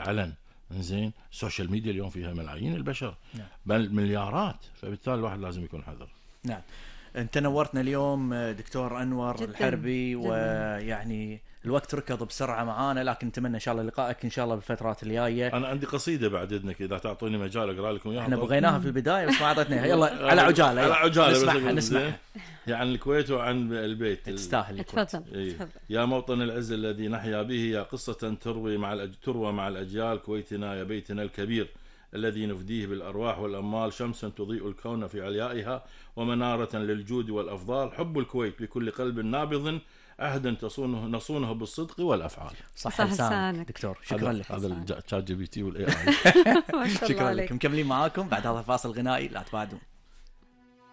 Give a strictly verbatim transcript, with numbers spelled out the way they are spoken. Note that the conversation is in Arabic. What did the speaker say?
بالعلن. زين السوشيال ميديا اليوم فيها ملايين البشر، نعم. بل مليارات، فبالتالي الواحد لازم يكون حذر. نعم. انت نورتنا اليوم دكتور انور جداً الحربي، جداً. ويعني الوقت ركض بسرعه معانا، لكن نتمنى ان شاء الله لقائك ان شاء الله بالفترات الجايه. انا عندي قصيده بعد اذنك اذا تعطوني مجال اقرا لكم اياها. احنا بغيناها في البدايه بس ما اعطتنا، يلا على عجاله على عجاله نسمعها نسمعها. عن الكويت وعن البيت. تستاهل. تفضل. إيه. يا موطن العز الذي نحيا به، يا قصة تروي مع الأج... تروى مع الأجيال، كويتنا يا بيتنا الكبير الذي نفديه بالأرواح والأموال، شمسا تضيء الكون في عليائها ومنارة للجود والأفضال، حب الكويت بكل قلب نابض، عهدا تصونه نصونه بالصدق والأفعال. صح صح لسانك لسانك. دكتور، شكرا لك. هذا الشات جي بي تي والاي اي. ما شاء الله شكرا عليك. لك. مكملين معاكم بعد هذا الفاصل الغنائي، لا تبعدوا.